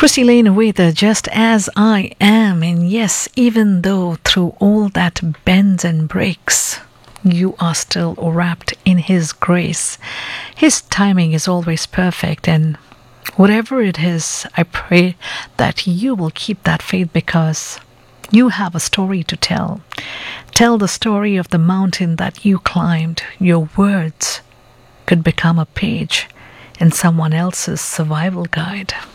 Christy Lane with Just As I Am. And yes, even though through all that bends and breaks, you are still wrapped in His grace. His timing is always perfect, and whatever it is, I pray that you will keep that faith because you have a story to tell. Tell the story of the mountain that you climbed. Your words could become a page in someone else's survival guide.